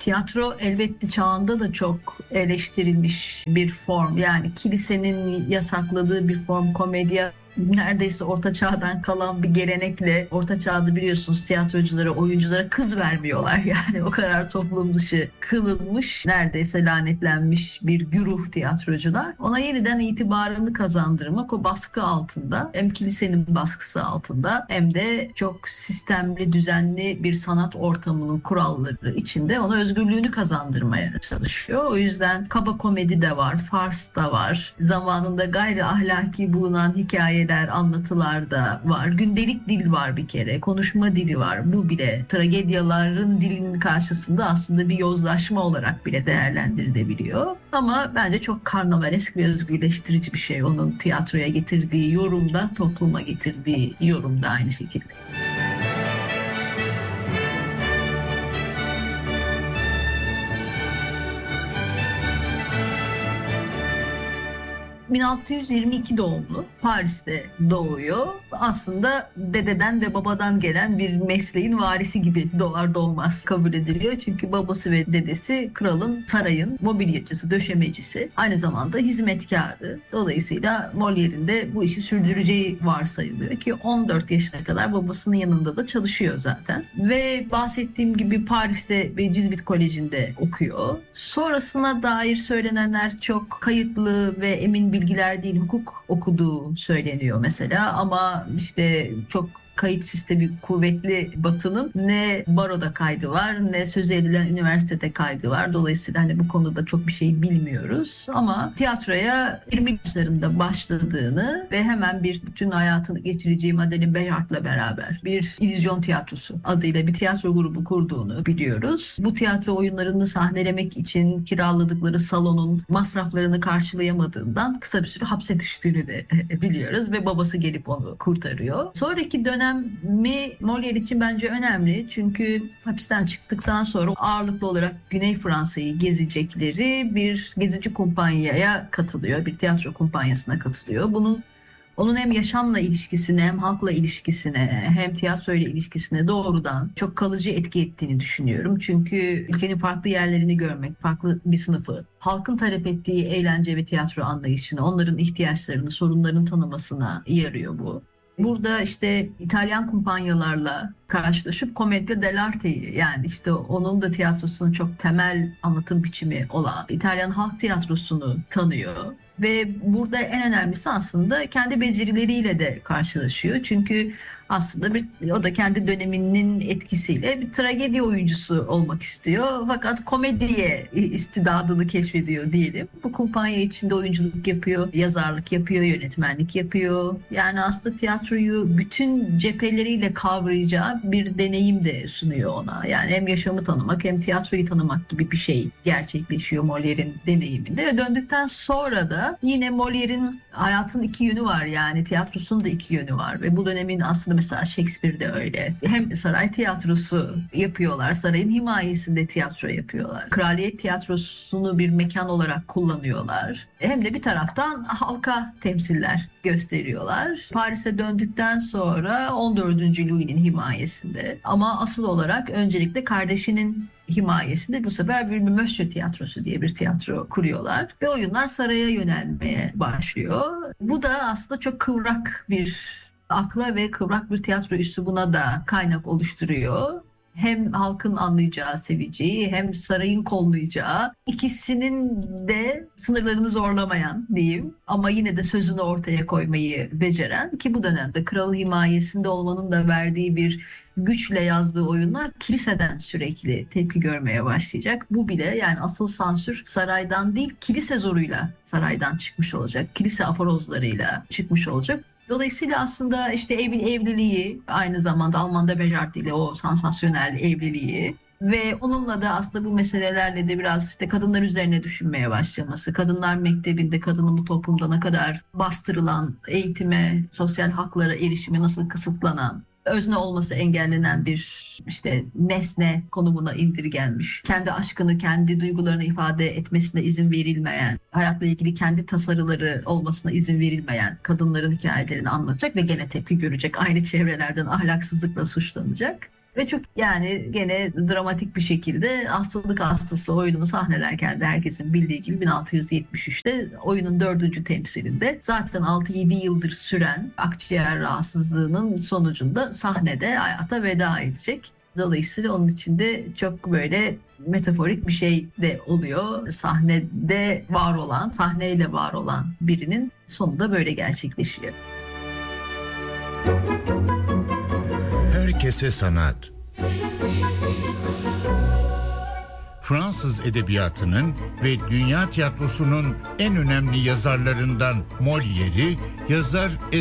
Tiyatro elbette çağında da çok eleştirilmiş bir form. Yani kilisenin yasakladığı bir form, komedya neredeyse orta çağdan kalan bir gelenekle. Orta çağda biliyorsunuz tiyatroculara, oyunculara kız vermiyorlar. Yani o kadar toplum dışı kılınmış, neredeyse lanetlenmiş bir güruh tiyatrocular. Ona yeniden itibarını kazandırmak o baskı altında, hem kilisenin baskısı altında hem de çok sistemli, düzenli bir sanat ortamının kuralları içinde ona özgürlüğünü kazandırmaya çalışıyor. O yüzden kaba komedi de var, fars da var. Zamanında gayri ahlaki bulunan hikayeler, anlatılar da var. Gündelik dil var bir kere. Konuşma dili var. Bu bile tragedyaların dilinin karşısında aslında bir yozlaşma olarak bile değerlendirilebiliyor. Ama bence çok karnavalesk ve özgürleştirici bir şey. Onun tiyatroya getirdiği yorumda, topluma getirdiği yorumda aynı şekilde. 1622 doğumlu, Paris'te doğuyor. Aslında dededen ve babadan gelen bir mesleğin varisi gibi doğar doğmaz kabul ediliyor. Çünkü babası ve dedesi kralın, sarayın mobilyacısı, döşemecisi. Aynı zamanda hizmetkarı. Dolayısıyla Molière'in de bu işi sürdüreceği varsayılıyor ki 14 yaşına kadar babasının yanında da çalışıyor zaten. Ve bahsettiğim gibi Paris'te bir Cizvit Koleji'nde okuyor. Sonrasına dair söylenenler çok kayıtlı ve emin bilgiler değil. Hukuk okuduğu söyleniyor mesela, ama işte çok kayıt sistemi kuvvetli Batı'nın ne baroda kaydı var ne söz edilen üniversitede kaydı var. Dolayısıyla hani bu konuda çok bir şey bilmiyoruz. Ama tiyatroya 20 yaşlarında başladığını ve hemen bir bütün hayatını geçireceği Madeleine Béjart'la beraber bir illüzyon tiyatrosu adıyla bir tiyatro grubu kurduğunu biliyoruz. Bu tiyatro oyunlarını sahnelemek için kiraladıkları salonun masraflarını karşılayamadığından kısa bir süre hapse düştüğünü de biliyoruz ve babası gelip onu kurtarıyor. Sonraki dönemi Molière için bence önemli. Çünkü hapisten çıktıktan sonra ağırlıklı olarak Güney Fransa'yı gezecekleri bir gezici kumpanyaya katılıyor. Bir tiyatro kumpanyasına katılıyor. Onun hem yaşamla ilişkisine hem halkla ilişkisine hem tiyatroyla ilişkisine doğrudan çok kalıcı etki ettiğini düşünüyorum. Çünkü ülkenin farklı yerlerini görmek, farklı bir sınıfı, halkın talep ettiği eğlence ve tiyatro anlayışını, onların ihtiyaçlarını, sorunlarını tanımasına yarıyor bu. Burada işte İtalyan kumpanyalarla karşılaşıp Commedia dell'arte'yi, yani işte onun da tiyatrosunun çok temel anlatım biçimi olan İtalyan halk tiyatrosunu tanıyor. Ve burada en önemlisi aslında kendi becerileriyle de karşılaşıyor. Çünkü aslında o da kendi döneminin etkisiyle bir tragedi oyuncusu olmak istiyor. Fakat komediye istidadını keşfediyor diyelim. Bu kumpanya içinde oyunculuk yapıyor, yazarlık yapıyor, yönetmenlik yapıyor. Yani aslında tiyatroyu bütün cepheleriyle kavrayacağı bir deneyim de sunuyor ona. Yani hem yaşamı tanımak hem tiyatroyu tanımak gibi bir şey gerçekleşiyor Molière'in deneyiminde. Ve döndükten sonra da yine Molière'in hayatın iki yönü var, yani tiyatrosunun da iki yönü var. Ve bu dönemin aslında mesela Shakespeare'de öyle. Hem saray tiyatrosu yapıyorlar, sarayın himayesinde tiyatro yapıyorlar. Kraliyet tiyatrosunu bir mekan olarak kullanıyorlar. Hem de bir taraftan halka temsiller gösteriyorlar. Paris'e döndükten sonra 14. Louis'nin himayesinde, ama asıl olarak öncelikle kardeşinin himayesinde bu sefer bir Monsieur tiyatrosu diye bir tiyatro kuruyorlar ve oyunlar saraya yönelmeye başlıyor. Bu da aslında çok kıvrak bir akla ve kıvrak bir tiyatro üslubuna da kaynak oluşturuyor. Hem halkın anlayacağı, seveceği, hem sarayın kollayacağı, ikisinin de sınırlarını zorlamayan diyeyim, ama yine de sözünü ortaya koymayı beceren, ki bu dönemde kral himayesinde olmanın da verdiği bir güçle yazdığı oyunlar kiliseden sürekli tepki görmeye başlayacak. Bu bile, yani asıl sansür saraydan değil, kilise zoruyla saraydan çıkmış olacak. Kilise aforozlarıyla çıkmış olacak. Dolayısıyla aslında işte evliliği, aynı zamanda Almanda Béjart ile o sansasyonel evliliği ve onunla da aslında bu meselelerle de biraz işte kadınlar üzerine düşünmeye başlaması, kadınlar mektebinde kadının bu toplumda ne kadar bastırılan, eğitime, sosyal haklara erişime nasıl kısıtlanan, özne olması engellenen bir işte nesne konumuna indirgenmiş, kendi aşkını, kendi duygularını ifade etmesine izin verilmeyen, hayatla ilgili kendi tasarıları olmasına izin verilmeyen kadınların hikayelerini anlatacak ve gene tepki görecek. Aynı çevrelerden ahlaksızlıkla suçlanacak. Ve çok yani gene dramatik bir şekilde hastalık hastası oyununu sahnelerken de herkesin bildiği gibi 1673'te oyunun 4. temsilinde zaten 6-7 yıldır süren akciğer rahatsızlığının sonucunda sahnede hayata veda edecek. Dolayısıyla onun içinde çok böyle metaforik bir şey de oluyor. Sahnede var olan, sahneyle var olan birinin sonu da böyle gerçekleşiyor. Herkese sanat. Fransız edebiyatının ve dünya tiyatrosunun en önemli yazarlarından Molière'i yazar